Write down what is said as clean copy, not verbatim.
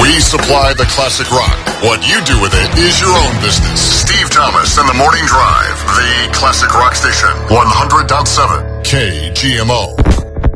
We supply the classic rock. What you do with it is your own business. Steve Thomas and the Morning Drive, the classic rock station, 100.7 KGMO.